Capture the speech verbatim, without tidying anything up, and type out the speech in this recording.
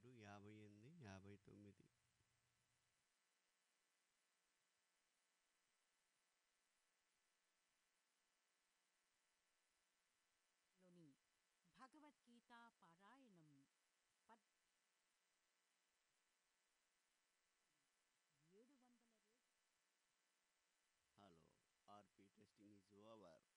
ఏడు, యాభై ఎనిమిది, యాభై తొమ్మిది. లోని భగవద్గీత పారాయణం పద్ ఏడు వందల రోజు hello, RP testing is over.